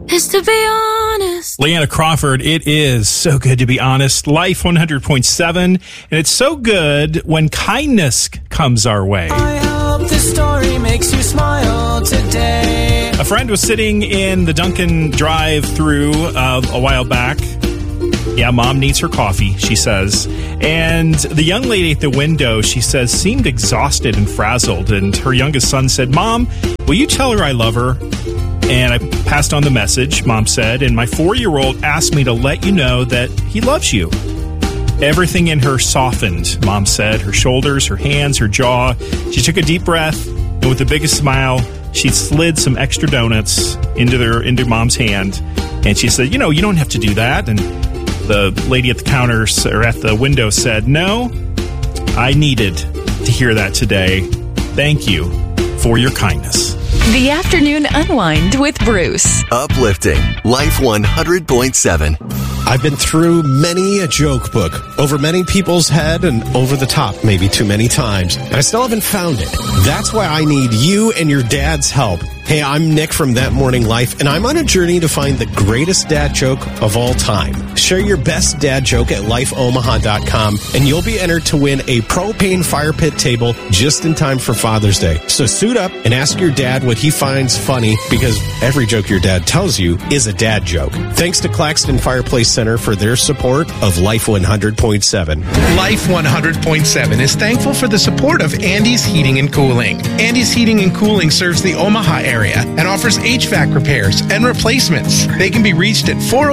is to be honest. Leanna Crawford, it is so good to be honest. Life 100.7, and it's so good when kindness comes our way. I hope this story makes you smile today. A friend was sitting in the Dunkin' drive-thru a while back. Yeah, Mom needs her coffee, she says. And the young lady at the window, she says, seemed exhausted and frazzled. And her youngest son said, Mom, will you tell her I love her? And I passed on the message, Mom said. And my 4-year-old asked me to let you know that he loves you. Everything in her softened, Mom said. Her shoulders, her hands, her jaw. She took a deep breath, and with the biggest smile, she slid some extra donuts into Mom's hand. And she said, you don't have to do that. And the lady at the counter or at the window said, no, I needed to hear that today. Thank you for your kindness. The Afternoon Unwind with Bruce. Uplifting. Life 100.7. I've been through many a joke book, over many people's head and over the top maybe too many times, and I still haven't found it. That's why I need you and your dad's help. Hey, I'm Nick from That Morning Life, and I'm on a journey to find the greatest dad joke of all time. Share your best dad joke at lifeomaha.com, and you'll be entered to win a propane fire pit table just in time for Father's Day. So suit up and ask your dad what he finds funny, because every joke your dad tells you is a dad joke. Thanks to Claxton Fireplace Center for their support of Life 100.7. Life 100.7 is thankful for the support of Andy's Heating and Cooling. Andy's Heating and Cooling serves the Omaha area and offers HVAC repairs and replacements. They can be reached at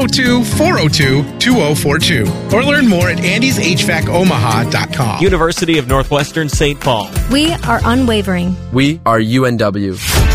402-402-2042 or learn more at andyshvacomaha.com. University of Northwestern St. Paul. We are unwavering. We are UNW.